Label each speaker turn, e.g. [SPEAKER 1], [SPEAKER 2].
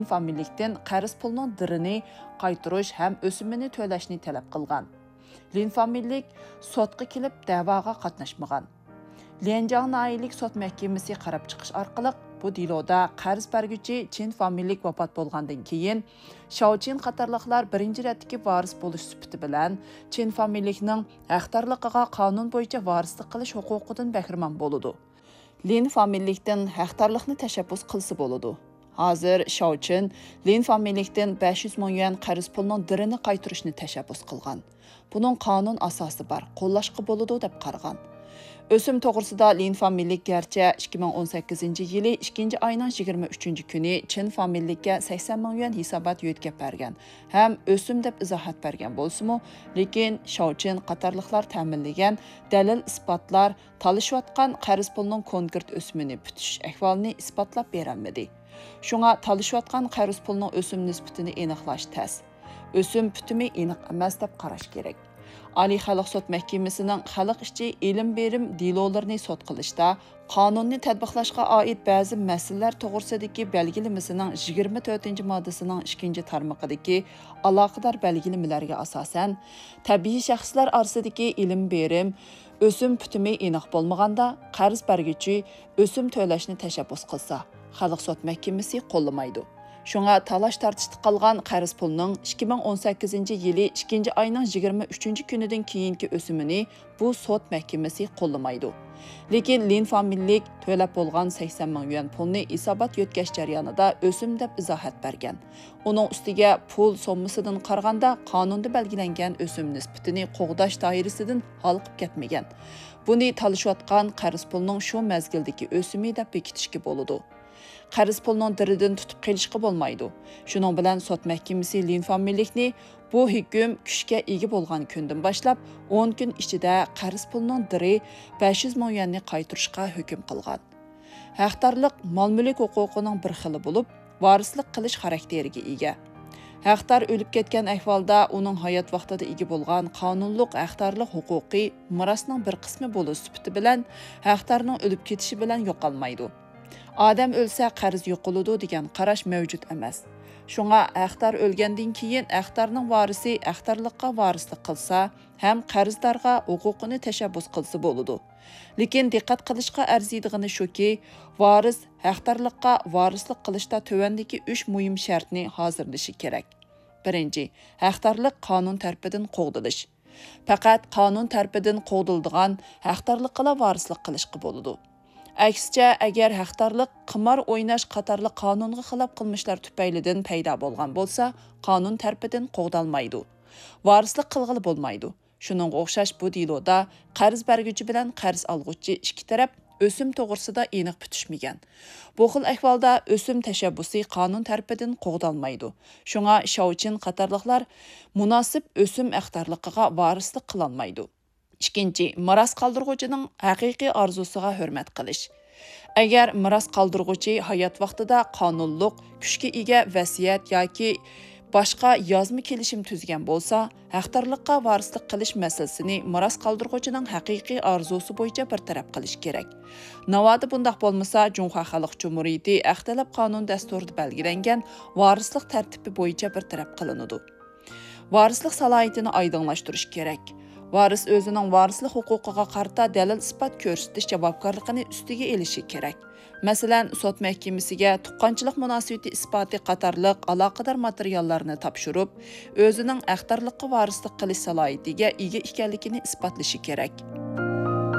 [SPEAKER 1] familikdan qarz pulning dirini qaytarish ham o'simini to'lashni talab qilgan. Lin familik sotqa kelib da'voga qatnashmagan. Lianjiang naiylik sot mahkamasi qarab chiqish orqali bu diloda qarz berguvchi Chin familik vafot bo'lgandan keyin Shao Chin qatorliqlar birinchi ratdagi varis bo'lish sifati bilan Chin familikning haqdorligiga qonun bo'yicha varislik qilish huquqidan bahramand bo'ladi. Lin familikdan haqdorlikni tashabbus qilsa bo'ladi. Hozir Shao Chin Lin familikdan 500 ming yuan qarz pulining dirini qaytarishni tashabbus qilgan. Buning qonun asosi bor, qo'llashqa bo'ladi deb qaragan. O'sim to'g'risida Lin familik garchi 2018-yili 2-oyning 23-kuni Chin familikka 80 ming yuan hisobot yo'tkab bergan. Ham o'sim deb izohat bergan bo'lsa-mu, lekin Shao Chin qatorliqlar ta'minlagan dalil isbotlar talishayotgan qarz pulining konkret o'simini bitish ahvolini isbotlab berolmadi. Shunga talishayotgan qarz pulining o'sim nisbatini aniqlash tez. O'sim bitimi aniq emas deb qarash kerak. Ali Xalq sot mahkamasining xalq ichi ilm berim dilolarini sot qilishda qonunni tatbiqlashga oid ba'zi masalalar to'g'risidagi belgilamasining 24-moddasining 2-tarmog'idagi aloqador belgilamalarga asosan tabiiy shaxslar orasidagi ilm berim o'sim bitimi aniq bo'lmaganda qarz berguvchi o'sim to'lashni tashabbus qilsa, xalq sot mahkamasi qo'llamaydi. Şuna talaş tartıştı qalğan qarz pulunun 2018-yili 2-oyning 23-kunidan keyingi o'simini bu sot mahkamasi qo'llamaydi. Lekin Lin familik to'lab bo'lgan 80 ming yuan pulni hisobot yo'tkash jarayonida o'sim deb izohat bergan. Uning ustiga pul sommasidan qaraganda qonunda belgilangan o'sim nisbatini qo'g'dash doirasidan halqib ketmagan. Buni talishayotgan qarz pulining shu mazgildagi o'simi deb bekitishga bo'ladi. Qarz pulining diridan tutib qilishga bo'lmaydi. Shuning bilan sot mahkamasi Lin familikni bu hukm kuchga ega bo'lgan kundan boshlab 10 kun ichida qarz pulining diri 500 ming yuanni qaytarishga hukm qilgan. Haqdorlik mol-mulk huquqining bir xili bo'lib, varislik qilish xarakteriga ega. Haqdor o'lib ketgan ahvolda uning hayot vaqtida ega bo'lgan qonunliq haqdorlik huquqi mirosning bir qismi bo'lish sifati bilan haqdorning o'lib ketishi bilan yo'qolmaydi. Adam o'lsa qarz yo'qoladi degan qarash mavjud emas. Shunga haqdor o'lgandan keyin haqdorning varisi haqdorlikqa varislik qilsa, ham qarzdorga huquqini tashabbus qilsa bo'ladi. Lekin diqqat qilishga arziydigini shuki, varis haqdorlikqa varislik qilishda tövandagi 3 muhim shartni hozirlashi kerak. Birinchi, haqdorlik qonun tarafidan qo'g'dilish. Faqat qonun tarafidan qo'g'dildigan haqdorlikqa varislik qilishga bo'ladi. Aksicha, agar haqdorlik qimor o'ynash qatorli qonunga xilof qilmishlar tufaylidan paydo bo'lgan bo'lsa, qonun tarafidan qo'g'dalmaydi. Varislik qilg'ili bo'lmaydi. Shuningga o'xshash bu diloda qarz berguvchi bilan qarz olguvchi ikki taraf o'sim to'g'risida aniq bitishmagan. Bu xil ahvolda o'sim tashabbusi qonun tarafidan qo'g'dalmaydi. Shunga Shao Chin qatorliqlar munosib o'sim haqdorligiga varislik qilolmaydi. Ikkinchi, miros qoldiruvchining haqiqiy orzusiga hurmat qilish. Agar miros qoldiruvchi hayot vaqtida qonunliq kuchga ega vasiyat yoki boshqa yozma kelishim tuzgan bo'lsa, haqdorlikqa varislik qilish masalasini miros qoldiruvchining haqiqiy orzusi bo'yicha bartaraf qilish kerak. Navoda bundaq bo'lmasa, Junxo Xalq Jumhuriyati Axtalab qonun dasturida belgilangan varislik tartibi bo'yicha bartaraf qilinadi. Varislik salohiyatini oydinlashtirish kerak. Varis o'zining varislik huquqiga qarta dalil isbot ko'rsatish javobgarligini ustiga elishi kerak. Masalan, sot mahkamasiga tuqqanchilik munosabati isboti qatorliq aloqador materiallarni topshirib, o'zining haqdorlikqa varislik qilish salohiyatiga ega ekanligini isbotlashi kerak.